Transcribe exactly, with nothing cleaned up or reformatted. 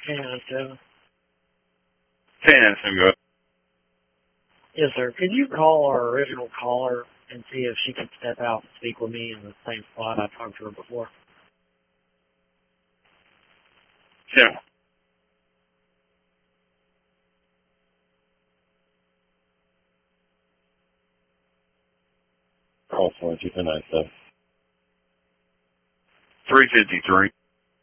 ten out of seven. ten out of seven, go ahead. Yes, sir. Could you call our original caller and see if she can step out and speak with me in the same spot I talked to her before? Sure. Call four two nine seven. three fifty-three.